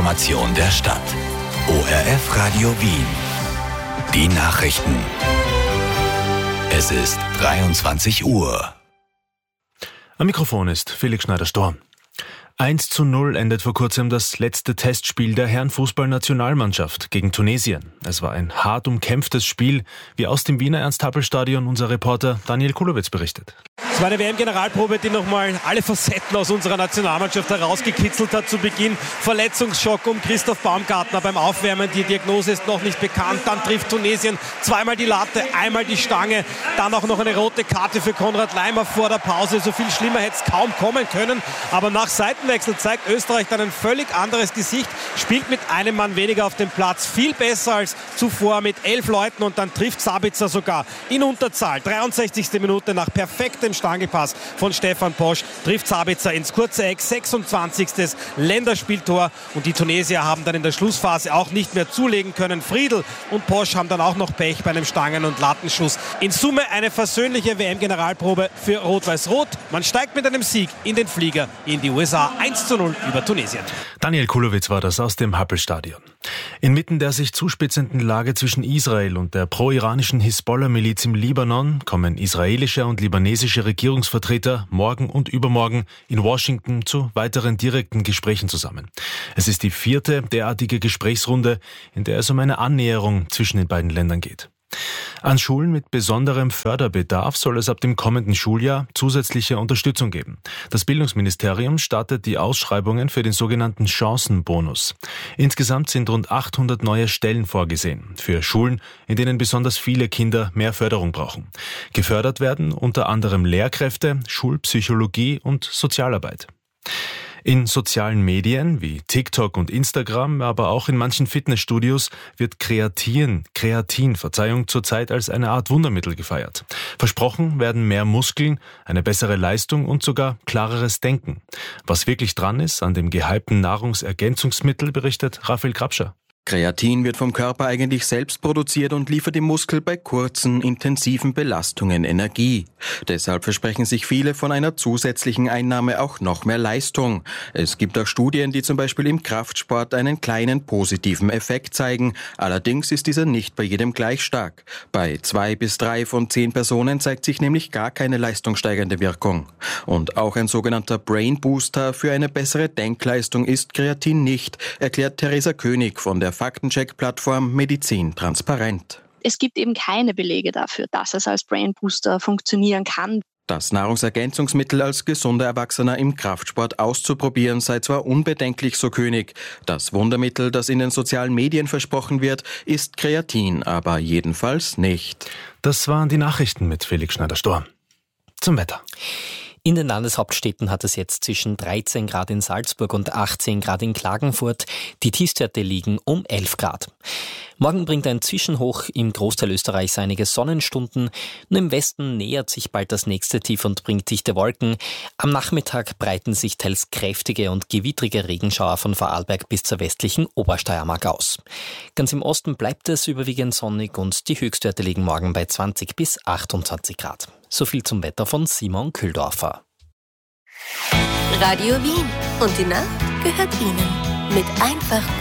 Information der Stadt. ORF Radio Wien. Die Nachrichten. Es ist 23 Uhr. Am Mikrofon ist Felix Schneider-Storm. 1:0 endet vor kurzem das letzte Testspiel der Herrenfußballnationalmannschaft gegen Tunesien. Es war ein hart umkämpftes Spiel, wie aus dem Wiener Ernst-Happel-Stadion unser Reporter Daniel Kulowitz berichtet. Es war eine WM-Generalprobe, die nochmal alle Facetten aus unserer Nationalmannschaft herausgekitzelt hat zu Beginn. Verletzungsschock um Christoph Baumgartner beim Aufwärmen. Die Diagnose ist noch nicht bekannt. Dann trifft Tunesien zweimal die Latte, einmal die Stange. Dann auch noch eine rote Karte für Konrad Laimer vor der Pause. So viel schlimmer hätte es kaum kommen können. Aber nach Seitenwechsel zeigt Österreich dann ein völlig anderes Gesicht. Spielt mit einem Mann weniger auf dem Platz. Viel besser als zuvor mit 11 Leuten. Und dann trifft Sabitzer sogar in Unterzahl. 63. Minute nach perfektem Stangelpass von Stefan Posch trifft Sabitzer ins kurze Eck, 26. Länderspieltor, und die Tunesier haben dann in der Schlussphase auch nicht mehr zulegen können. Friedl und Posch haben dann auch noch Pech bei einem Stangen- und Lattenschuss. In Summe eine versöhnliche WM-Generalprobe für Rot-Weiß-Rot. Man steigt mit einem Sieg in den Flieger in die USA, 1:0 über Tunesien. Daniel Kulowitz war das aus dem Happel-Stadion. Inmitten der sich zuspitzenden Lage zwischen Israel und der pro-iranischen Hisbollah-Miliz im Libanon kommen israelische und libanesische Regierungsvertreter morgen und übermorgen in Washington zu weiteren direkten Gesprächen zusammen. Es ist die 4. derartige Gesprächsrunde, in der es um eine Annäherung zwischen den beiden Ländern geht. An Schulen mit besonderem Förderbedarf soll es ab dem kommenden Schuljahr zusätzliche Unterstützung geben. Das Bildungsministerium startet die Ausschreibungen für den sogenannten Chancenbonus. Insgesamt sind rund 800 neue Stellen vorgesehen für Schulen, in denen besonders viele Kinder mehr Förderung brauchen. Gefördert werden unter anderem Lehrkräfte, Schulpsychologie und Sozialarbeit. In sozialen Medien wie TikTok und Instagram, aber auch in manchen Fitnessstudios wird Kreatin, zurzeit als eine Art Wundermittel gefeiert. Versprochen werden mehr Muskeln, eine bessere Leistung und sogar klareres Denken. Was wirklich dran ist an dem gehypten Nahrungsergänzungsmittel, berichtet Raphael Krapscher. Kreatin wird vom Körper eigentlich selbst produziert und liefert dem Muskel bei kurzen, intensiven Belastungen Energie. Deshalb versprechen sich viele von einer zusätzlichen Einnahme auch noch mehr Leistung. Es gibt auch Studien, die zum Beispiel im Kraftsport einen kleinen positiven Effekt zeigen. Allerdings ist dieser nicht bei jedem gleich stark. Bei 2 bis 3 von 10 Personen zeigt sich nämlich gar keine leistungssteigernde Wirkung. Und auch ein sogenannter Brain Booster für eine bessere Denkleistung ist Kreatin nicht, erklärt Theresa König von der Faktencheck-Plattform Medizin transparent. Es gibt eben keine Belege dafür, dass es als Brain Booster funktionieren kann. Das Nahrungsergänzungsmittel als gesunder Erwachsener im Kraftsport auszuprobieren sei zwar unbedenklich, so König. Das Wundermittel, das in den sozialen Medien versprochen wird, ist Kreatin, aber jedenfalls nicht. Das waren die Nachrichten mit Felix Schneider-Storm. Zum Wetter. In den Landeshauptstädten hat es jetzt zwischen 13 Grad in Salzburg und 18 Grad in Klagenfurt. Die Tiefstwerte liegen um 11 Grad. Morgen bringt ein Zwischenhoch im Großteil Österreichs einige Sonnenstunden. Nur im Westen nähert sich bald das nächste Tief und bringt dichte Wolken. Am Nachmittag breiten sich teils kräftige und gewittrige Regenschauer von Vorarlberg bis zur westlichen Obersteiermark aus. Ganz im Osten bleibt es überwiegend sonnig und die Höchstwerte liegen morgen bei 20 bis 28 Grad. So viel zum Wetter von Simon Kühldorfer. Radio Wien. Und die Nacht gehört Ihnen. Mit einfach